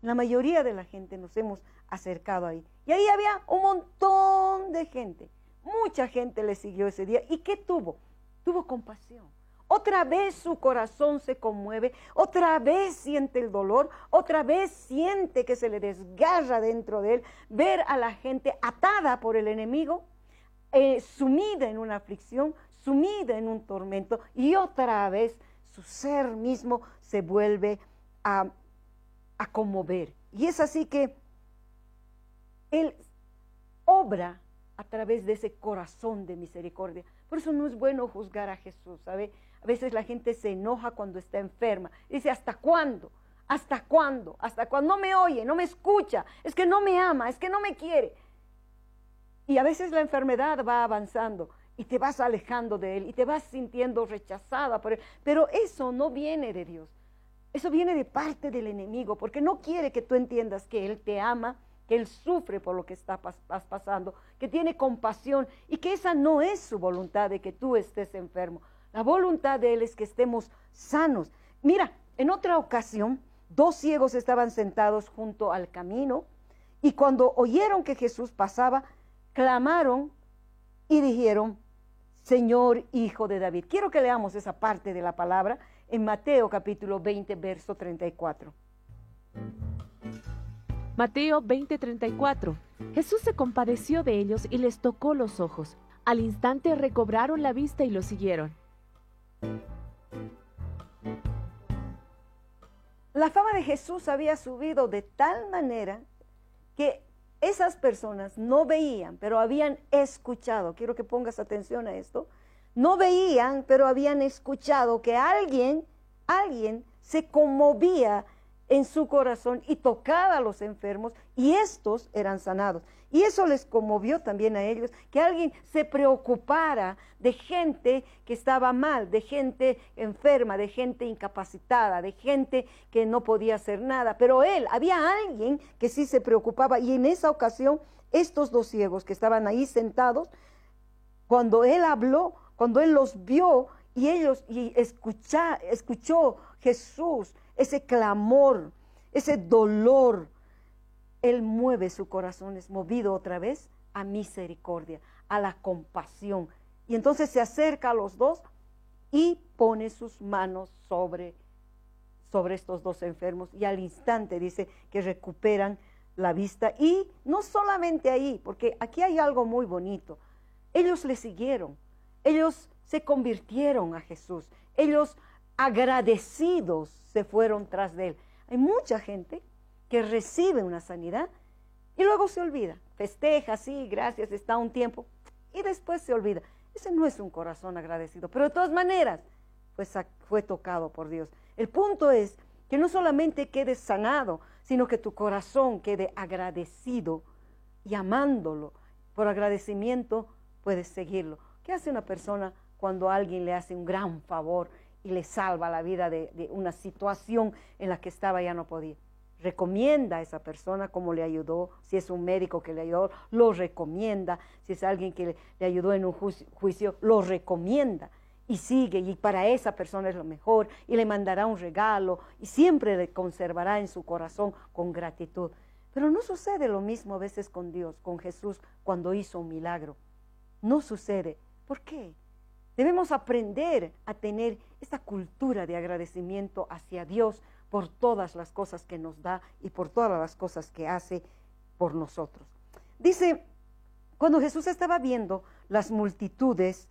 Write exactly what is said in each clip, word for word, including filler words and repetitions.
La mayoría de la gente nos hemos acercado ahí. Y ahí había un montón de gente. Mucha gente le siguió ese día. ¿Y qué tuvo? Tuvo compasión. Otra vez su corazón se conmueve, otra vez siente el dolor, otra vez siente que se le desgarra dentro de él ver a la gente atada por el enemigo, eh, sumida en una aflicción, sumida en un tormento, y otra vez su ser mismo se vuelve a, a conmover. Y es así que él obra a través de ese corazón de misericordia. Por eso no es bueno juzgar a Jesús, ¿sabe? A veces la gente se enoja cuando está enferma. Dice, ¿hasta cuándo? ¿Hasta cuándo? ¿Hasta cuándo? No me oye, no me escucha, es que no me ama, es que no me quiere. Y a veces la enfermedad va avanzando y te vas alejando de él y te vas sintiendo rechazada por él. Pero eso no viene de Dios. Eso viene de parte del enemigo, porque no quiere que tú entiendas que él te ama, que él sufre por lo que estás pasando, que tiene compasión y que esa no es su voluntad de que tú estés enfermo. La voluntad de él es que estemos sanos. Mira, en otra ocasión, dos ciegos estaban sentados junto al camino y cuando oyeron que Jesús pasaba, clamaron y dijeron, Señor, Hijo de David. Quiero que leamos esa parte de la palabra en Mateo capítulo veinte, verso treinta y cuatro. Mateo veinte, treinta y cuatro. Jesús se compadeció de ellos y les tocó los ojos. Al instante recobraron la vista y lo siguieron. La fama de Jesús había subido de tal manera que esas personas no veían, pero habían escuchado. Quiero que pongas atención a esto. No veían, pero habían escuchado que alguien, alguien se conmovía en su corazón y tocaba a los enfermos y estos eran sanados. Y eso les conmovió también a ellos, que alguien se preocupara de gente que estaba mal, de gente enferma, de gente incapacitada, de gente que no podía hacer nada. Pero él, había alguien que sí se preocupaba y en esa ocasión estos dos ciegos que estaban ahí sentados, cuando él habló, cuando él los vio y ellos y escucha, escuchó Jesús, ese clamor, ese dolor, él mueve su corazón, es movido otra vez a misericordia, a la compasión. Y entonces se acerca a los dos y pone sus manos sobre, sobre estos dos enfermos y al instante dice que recuperan la vista. Y no solamente ahí, porque aquí hay algo muy bonito. Ellos le siguieron, ellos se convirtieron a Jesús, ellos agradecidos se fueron tras de él. Hay mucha gente que recibe una sanidad y luego se olvida, festeja, sí, gracias, está un tiempo y después se olvida. Ese no es un corazón agradecido, pero de todas maneras pues, fue tocado por Dios. El punto es que no solamente quedes sanado, sino que tu corazón quede agradecido y amándolo. Por agradecimiento puedes seguirlo. ¿Qué hace una persona cuando alguien le hace un gran favor y le salva la vida de, de una situación en la que estaba ya no podía? Recomienda a esa persona cómo le ayudó. Si es un médico que le ayudó, lo recomienda. Si es alguien que le, le ayudó en un juicio, juicio, lo recomienda y sigue, y para esa persona es lo mejor, y le mandará un regalo y siempre le conservará en su corazón con gratitud. Pero no sucede lo mismo a veces con Dios, con Jesús cuando hizo un milagro. No sucede. ¿Por qué? Debemos aprender a tener esta cultura de agradecimiento hacia Dios por todas las cosas que nos da y por todas las cosas que hace por nosotros. Dice, cuando Jesús estaba viendo las multitudes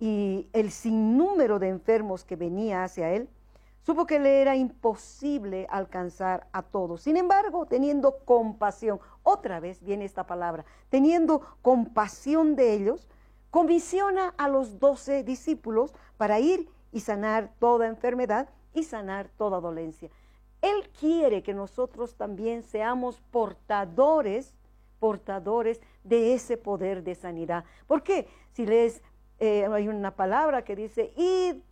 y el sinnúmero de enfermos que venía hacia él, supo que le era imposible alcanzar a todos. Sin embargo, teniendo compasión, otra vez viene esta palabra, teniendo compasión de ellos, comisiona a los doce discípulos para ir y sanar toda enfermedad y sanar toda dolencia. Él quiere que nosotros también seamos portadores, portadores de ese poder de sanidad. ¿Por qué? Si lees, eh, hay una palabra que dice, id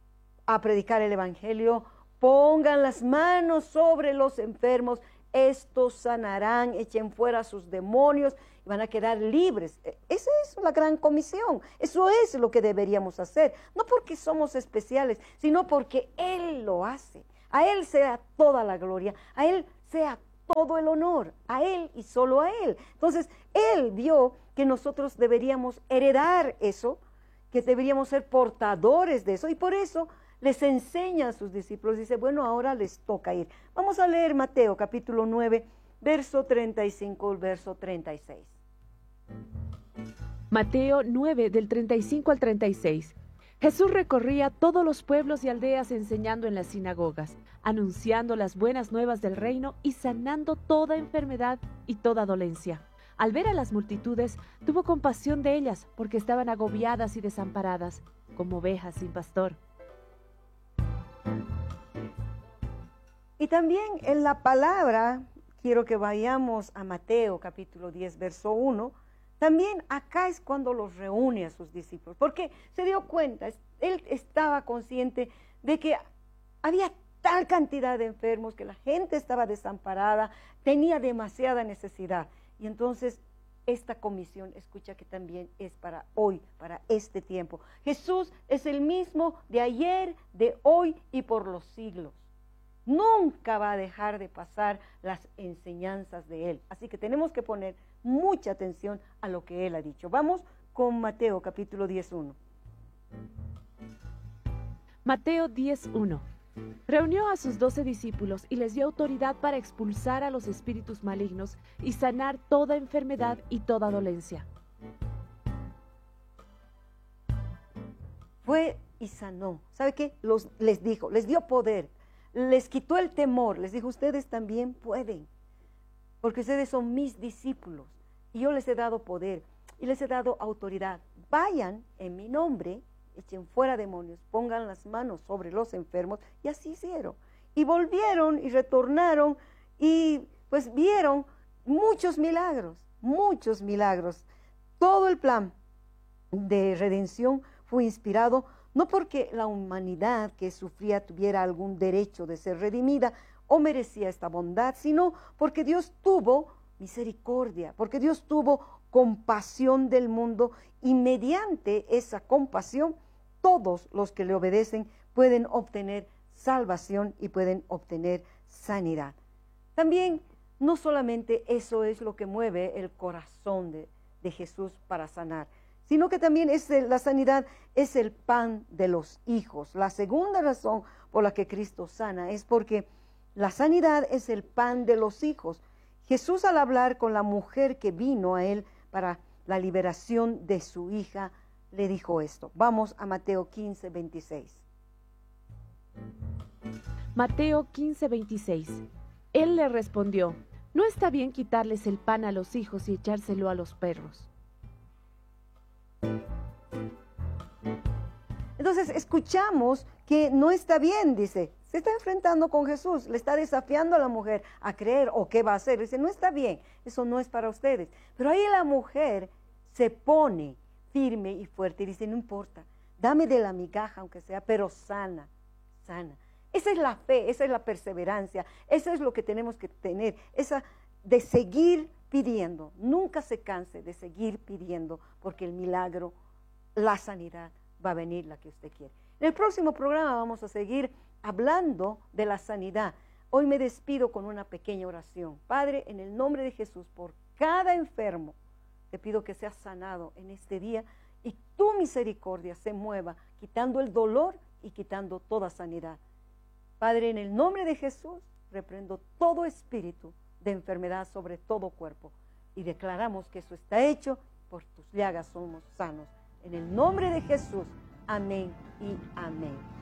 a predicar el evangelio, pongan las manos sobre los enfermos, estos sanarán, echen fuera sus demonios y van a quedar libres. Esa es la gran comisión, eso es lo que deberíamos hacer, no porque somos especiales, sino porque Él lo hace. A Él sea toda la gloria, a Él sea todo el honor a Él y solo a Él. Entonces, Él vio que nosotros deberíamos heredar eso, que deberíamos ser portadores de eso, y por eso les enseña a sus discípulos. Dice, bueno, ahora les toca ir. Vamos a leer Mateo capítulo nueve, verso treinta y cinco, verso treinta y seis. Mateo nueve, del treinta y cinco al treinta y seis. Jesús recorría todos los pueblos y aldeas enseñando en las sinagogas, anunciando las buenas nuevas del reino y sanando toda enfermedad y toda dolencia. Al ver a las multitudes, tuvo compasión de ellas, porque estaban agobiadas y desamparadas, como ovejas sin pastor. Y también en la palabra, quiero que vayamos a Mateo capítulo diez, verso uno. También acá es cuando los reúne a sus discípulos, porque se dio cuenta, él estaba consciente de que había tal cantidad de enfermos, que la gente estaba desamparada, tenía demasiada necesidad. Y entonces esta comisión, escucha, que también es para hoy, para este tiempo. Jesús es el mismo de ayer, de hoy y por los siglos. Nunca va a dejar de pasar las enseñanzas de Él. Así que tenemos que poner mucha atención a lo que Él ha dicho. Vamos con Mateo capítulo diez, uno. Mateo diez, uno. Reunió a sus doce discípulos y les dio autoridad para expulsar a los espíritus malignos y sanar toda enfermedad y toda dolencia. Fue y sanó. ¿Sabe qué? Los, les dijo, les dio poder, les quitó el temor, les dijo, ustedes también pueden, porque ustedes son mis discípulos y yo les he dado poder y les he dado autoridad. Vayan en mi nombre, echen fuera demonios, pongan las manos sobre los enfermos, y así hicieron. Y volvieron y retornaron y pues vieron muchos milagros, muchos milagros. Todo el plan de redención fue inspirado no porque la humanidad que sufría tuviera algún derecho de ser redimida o merecía esta bondad, sino porque Dios tuvo misericordia, porque Dios tuvo compasión del mundo, y mediante esa compasión todos los que le obedecen pueden obtener salvación y pueden obtener sanidad. También no solamente eso es lo que mueve el corazón de, de Jesús para sanar, sino que también es el, la sanidad es el pan de los hijos. La segunda razón por la que Cristo sana es porque la sanidad es el pan de los hijos. Jesús, al hablar con la mujer que vino a él para la liberación de su hija, le dijo esto. Vamos a Mateo quince, veintiséis. Mateo quince, veintiséis. Él le respondió, no está bien quitarles el pan a los hijos y echárselo a los perros. Entonces escuchamos que no está bien, dice, se está enfrentando con Jesús, le está desafiando a la mujer a creer o qué va a hacer. Dice, no está bien, eso no es para ustedes. Pero ahí la mujer se pone firme y fuerte y dice, no importa, dame de la migaja aunque sea, pero sana, sana. Esa es la fe, esa es la perseverancia, eso es lo que tenemos que tener, esa de seguir pidiendo. Nunca se canse de seguir pidiendo, porque el milagro, la sanidad, va a venir la que usted quiere. En el próximo programa vamos a seguir hablando de la sanidad. Hoy me despido con una pequeña oración. Padre, en el nombre de Jesús, por cada enfermo, te pido que seas sanado en este día y tu misericordia se mueva, quitando el dolor y quitando toda sanidad. Padre, en el nombre de Jesús, reprendo todo espíritu de enfermedad sobre todo cuerpo y declaramos que eso está hecho, por tus llagas somos sanos. En el nombre de Jesús, amén y amén.